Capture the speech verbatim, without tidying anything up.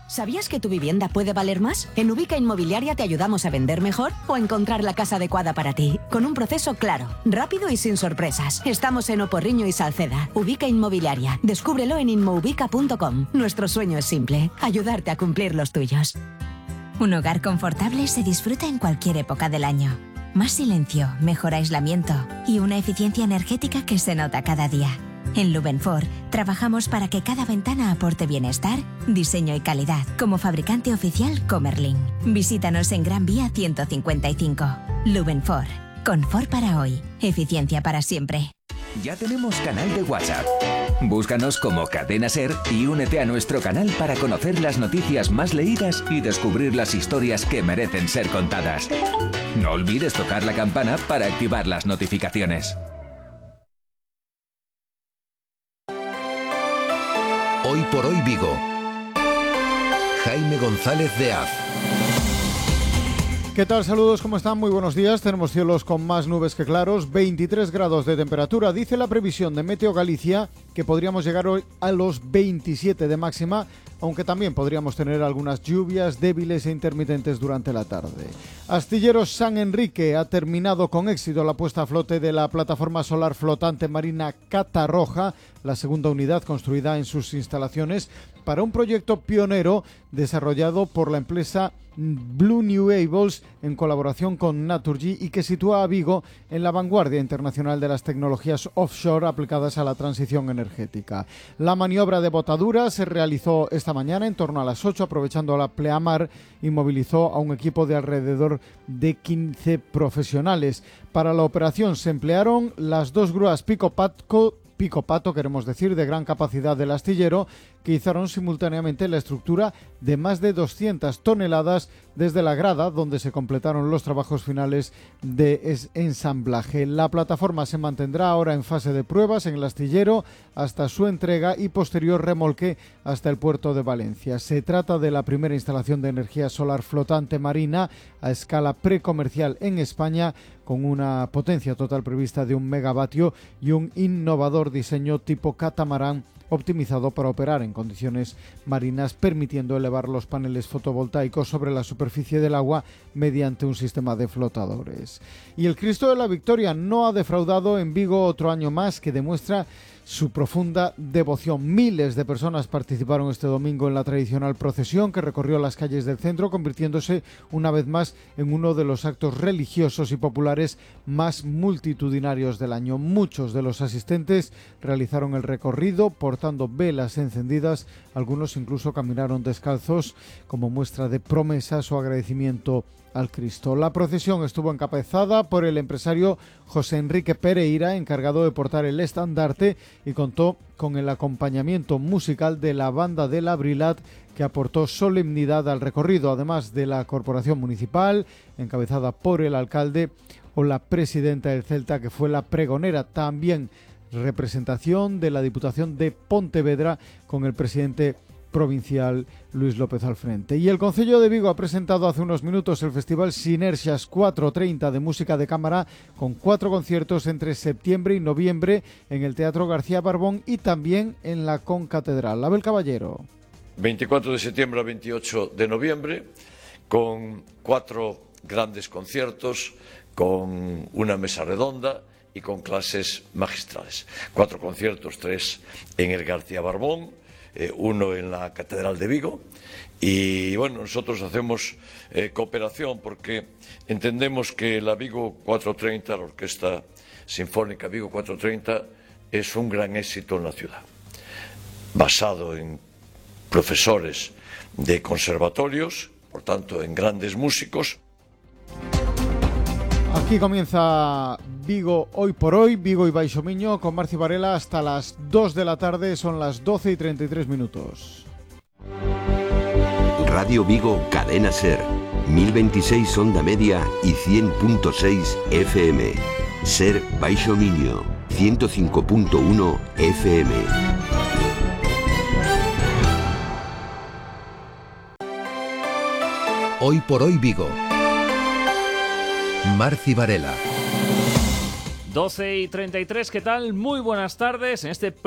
¿Sabías que tu vivienda puede valer más? En Ubica Inmobiliaria te ayudamos a vender mejor o a encontrar la casa adecuada para ti, con un proceso claro, rápido y sin sorpresas. Estamos en Oporriño y Salceda. Ubica Inmobiliaria. Descúbrelo en inmoubica punto com. Nuestro sueño es simple, ayudarte a cumplir los tuyos. Un hogar confortable se disfruta en cualquier época del año. Más silencio, mejor aislamiento y una eficiencia energética que se nota cada día. En Lubenfor trabajamos para que cada ventana aporte bienestar, diseño y calidad, como fabricante oficial Comerlin. Visítanos en Gran Vía ciento cincuenta y cinco. Lubenfor. Confort para hoy. Eficiencia para siempre. Ya tenemos canal de WhatsApp. Búscanos como Cadena Ser y únete a nuestro canal para conocer las noticias más leídas y descubrir las historias que merecen ser contadas. No olvides tocar la campana para activar las notificaciones. Hoy por hoy Vigo. Jaime González de Az. ¿Qué tal? Saludos, ¿cómo están? Muy buenos días. Tenemos cielos con más nubes que claros, veintitrés grados de temperatura. Dice la previsión de Meteo Galicia que podríamos llegar hoy a los veintisiete de máxima, aunque también podríamos tener algunas lluvias débiles e intermitentes durante la tarde. Astilleros San Enrique ha terminado con éxito la puesta a flote de la plataforma solar flotante marina Catarroja, la segunda unidad construida en sus instalaciones para un proyecto pionero desarrollado por la empresa Blue New Ables en colaboración con Naturgy y que sitúa a Vigo en la vanguardia internacional de las tecnologías offshore aplicadas a la transición energética. La maniobra de botadura se realizó esta mañana en torno a las ocho, aprovechando la pleamar, y movilizó a un equipo de alrededor de quince profesionales. Para la operación se emplearon las dos grúas Pico Pato, Pico Pato, queremos decir, de gran capacidad del astillero, que izaron simultáneamente la estructura de más de doscientas toneladas desde la grada, donde se completaron los trabajos finales de ensamblaje. La plataforma se mantendrá ahora en fase de pruebas en el astillero hasta su entrega y posterior remolque hasta el puerto de Valencia. Se trata de la primera instalación de energía solar flotante marina a escala precomercial en España, con una potencia total prevista de un megavatio y un innovador diseño tipo catamarán optimizado para operar en condiciones marinas, permitiendo elevar los paneles fotovoltaicos sobre la superficie del agua mediante un sistema de flotadores. Y el Cristo de la Victoria no ha defraudado en Vigo otro año más, que demuestra su profunda devoción. Miles de personas participaron este domingo en la tradicional procesión que recorrió las calles del centro, convirtiéndose una vez más en uno de los actos religiosos y populares más multitudinarios del año. Muchos de los asistentes realizaron el recorrido portando velas encendidas, algunos incluso caminaron descalzos como muestra de promesas o agradecimiento al Cristo. La procesión estuvo encabezada por el empresario José Enrique Pereira, encargado de portar el estandarte, y contó con el acompañamiento musical de la banda del Abrilat, que aportó solemnidad al recorrido, además de la corporación municipal, encabezada por el alcalde, o la presidenta del Celta, que fue la pregonera. También representación de la Diputación de Pontevedra, con el presidente provincial Luis López al frente. Y el Concello de Vigo ha presentado hace unos minutos el Festival Sinerxias cuatrocientos treinta de música de cámara, con cuatro conciertos entre septiembre y noviembre en el Teatro García Barbón y también en la Concatedral. Abel Caballero. veinticuatro de septiembre a veintiocho de noviembre, con cuatro grandes conciertos, con una mesa redonda y con clases magistrales. Cuatro conciertos, tres en el García Barbón, Eh, uno en la Catedral de Vigo, y bueno, nosotros hacemos eh, cooperación porque entendemos que la Vigo cuatrocientos treinta, la Orquesta Sinfónica Vigo cuatrocientos treinta, es un gran éxito en la ciudad, basado en profesores de conservatorios, por tanto en grandes músicos. Aquí comienza Vigo Hoy por Hoy, Vigo y Baixo Miño, con Marci Varela hasta las dos de la tarde, son las doce y treinta y tres minutos. Radio Vigo, Cadena Ser, mil veintiséis onda media y cien punto seis F M. Ser Baixo Miño, ciento cinco punto uno F M. Hoy por Hoy Vigo. Marci Varela. doce y treinta y tres, ¿qué tal? Muy buenas tardes. En este